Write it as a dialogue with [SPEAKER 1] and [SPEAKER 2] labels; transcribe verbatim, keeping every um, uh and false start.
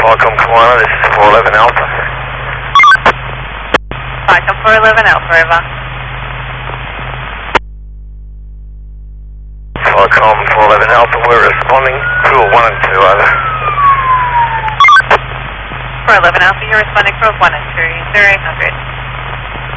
[SPEAKER 1] Falcom Kiwana, this is four eleven Alpha.
[SPEAKER 2] Falcom four eleven Alpha, over.
[SPEAKER 1] Falcom four eleven Alpha, we're responding. Crew one and two, over.
[SPEAKER 2] four eleven Alpha, you're responding crew one and two, zero eight hundred.